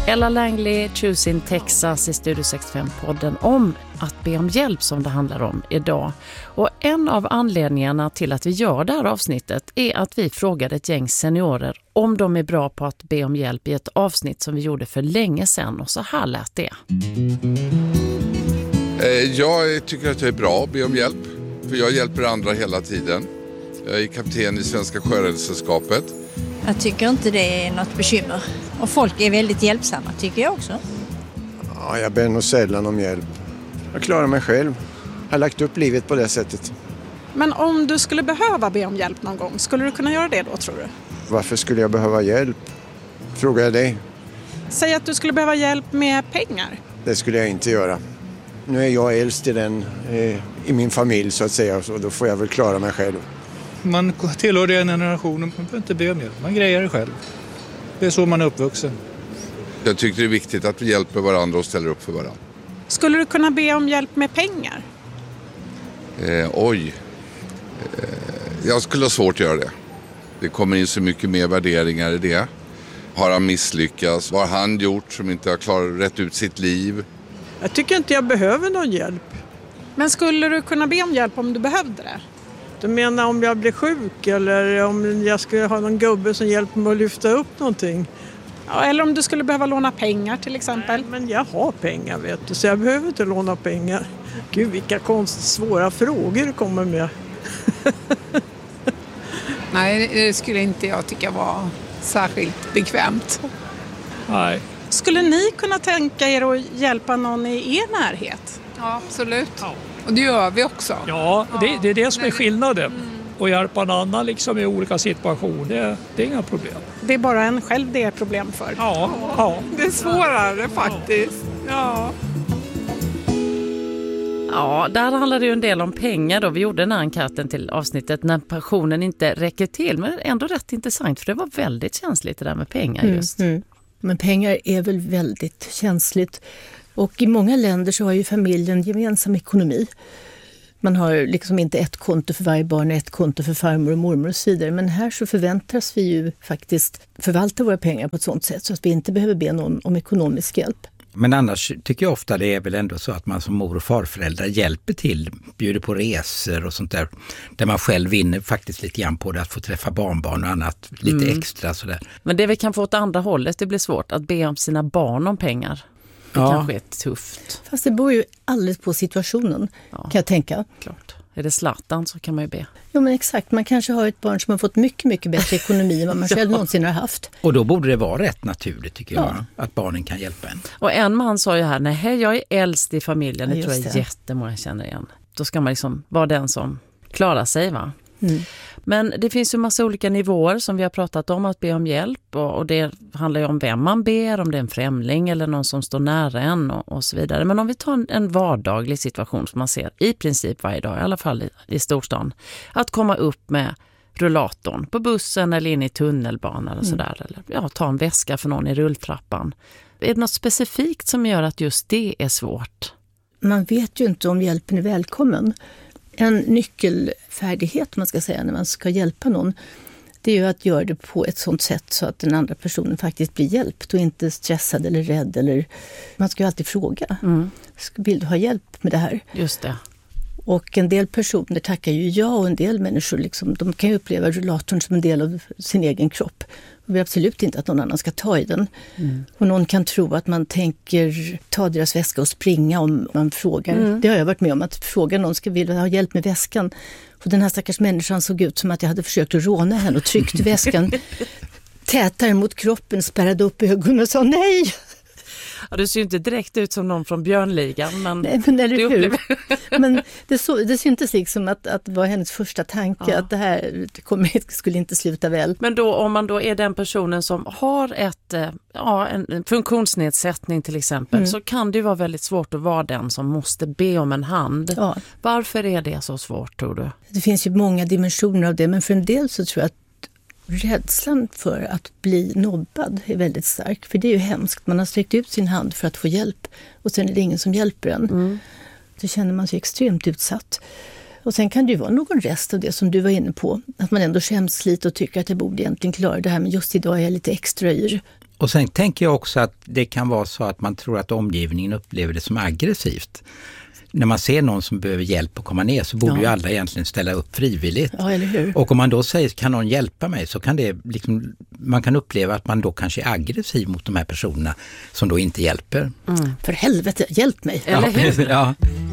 Ella Langley, Choosing Texas i Studio 65-podden om att be om hjälp som det handlar om idag. Och en av anledningarna till att vi gör det här avsnittet är att vi frågade ett gäng seniorer om de är bra på att be om hjälp i ett avsnitt som vi gjorde för länge sedan. Och så här lät det. Jag tycker att jag är bra att be om hjälp. För jag hjälper andra hela tiden. Jag är kapten i Svenska Sjöräddningssällskapet. Jag tycker inte det är något bekymmer. Och folk är väldigt hjälpsamma, tycker jag också. Ja, jag ber nog sällan om hjälp. Jag klarar mig själv. Jag har lagt upp livet på det sättet. Men om du skulle behöva be om hjälp någon gång, skulle du kunna göra det då, tror du? Varför skulle jag behöva hjälp? Frågar jag dig. Säg att du skulle behöva hjälp med pengar. Det skulle jag inte göra. Nu är jag äldst i min familj så att säga, så då får jag väl klara mig själv. Man tillhör den generationen, man behöver inte be om hjälp. Man grejer det själv. Det är så man är uppvuxen. Jag tycker det är viktigt att vi hjälper varandra och ställer upp för varandra. Skulle du kunna be om hjälp med pengar? Jag skulle ha svårt att göra det. Det kommer in så mycket mer värderingar i det. Har han misslyckats? Vad har han gjort som inte har klarat rätt ut sitt liv? Jag tycker inte jag behöver någon hjälp. Men skulle du kunna be om hjälp om du behövde det? Du menar om jag blir sjuk eller om jag skulle ha någon gubbe som hjälper mig att lyfta upp någonting? Ja, eller om du skulle behöva låna pengar till exempel. Nej, men jag har pengar vet du, så jag behöver inte låna pengar. Gud, vilka svåra frågor du kommer med. Nej, det skulle inte jag tycka var särskilt bekvämt. Nej. Skulle ni kunna tänka er att hjälpa någon i er närhet? Ja, absolut. Ja. Och det gör vi också. Ja, det är det som är skillnaden. Och hjälpa en annan liksom i olika situationer, det är inga problem. Det är bara en själv det är problem för. Ja. Det är svårare faktiskt. Ja. Ja, där handlar det ju en del om pengar då. Vi gjorde den här enkäten till avsnittet när pensionen inte räcker till. Men ändå rätt intressant för det var väldigt känsligt det där med pengar just. Men pengar är väl väldigt känsligt. Och i många länder så har ju familjen gemensam ekonomi. Man har liksom inte ett konto för varje barn och ett konto för farmor och mormor och så vidare. Men här så förväntas vi ju faktiskt förvalta våra pengar på ett sådant sätt så att vi inte behöver be någon om ekonomisk hjälp. Men annars tycker jag ofta det är väl ändå så att man som mor- och farföräldrar hjälper till, bjuder på resor och sånt där man själv vinner faktiskt lite grann på det, att få träffa barnbarn och annat lite extra sådär. Men det vi kan få åt andra hållet, det blir svårt att be om sina barn om pengar. Det kanske är tufft. Fast det beror ju alldeles på situationen, kan jag tänka. Klart. Är det Zlatan så kan man ju be. Ja men exakt, man kanske har ett barn som har fått mycket, mycket bättre ekonomi än vad man själv någonsin har haft. Och då borde det vara rätt naturligt tycker jag, att barnen kan hjälpa en. Och en man sa ju här, nej jag är äldst i familjen, det tror jag jättemånga känner igen. Då ska man liksom vara den som klarar sig va? Men det finns ju massa olika nivåer som vi har pratat om att be om hjälp och det handlar ju om vem man ber, om det är en främling eller någon som står nära en och så vidare. Men om vi tar en vardaglig situation som man ser i princip varje dag, i alla fall i storstan, att komma upp med rullatorn på bussen eller in i tunnelbanan och sådär, eller ta en väska för någon i rulltrappan. Är det något specifikt som gör att just det är svårt? Man vet ju inte om hjälpen är välkommen. En nyckelfärdighet man ska säga när man ska hjälpa någon, det är ju att göra det på ett sånt sätt så att den andra personen faktiskt blir hjälpt och inte stressad eller rädd. Eller man ska ju alltid fråga, vill du ha hjälp med det här? Just det. Och en del personer tackar ju ja och en del människor liksom, de kan ju uppleva rullatorn som en del av sin egen kropp. Och vi absolut inte att någon annan ska ta i den. Och någon kan tro att man tänker ta deras väska och springa om man frågar. Det har jag varit med om, att fråga någon ska vilja ha hjälp med väskan. Och den här stackars människan såg ut som att jag hade försökt att råna henne och tryckt väskan tätare mot kroppen, spärrade upp ögonen och sa nej. Ja, du ser ju inte direkt ut som någon från Björnligan. Men nej, men eller hur? Men det syntes liksom att det var hennes första tanke att det här skulle inte sluta väl. Men då, om man då är den personen som har en funktionsnedsättning till exempel, så kan det ju vara väldigt svårt att vara den som måste be om en hand. Ja. Varför är det så svårt, tror du? Det finns ju många dimensioner av det, men för en del så tror jag att rädslan för att bli nobbad är väldigt stark. För det är ju hemskt. Man har sträckt ut sin hand för att få hjälp och sen är det ingen som hjälper en. Då känner man sig extremt utsatt. Och sen kan det ju vara någon rest av det som du var inne på. Att man ändå skäms lite och tycker att jag borde egentligen klara det här, men just idag är jag lite extra yr. Och sen tänker jag också att det kan vara så att man tror att omgivningen upplever det som aggressivt. När man ser någon som behöver hjälp att komma ner så borde ju alla egentligen ställa upp frivilligt. Ja, eller hur? Och om man då säger, kan någon hjälpa mig, så kan det liksom, man kan uppleva att man då kanske är aggressiv mot de här personerna som då inte hjälper. För helvete, hjälp mig! Eller hur? Ja.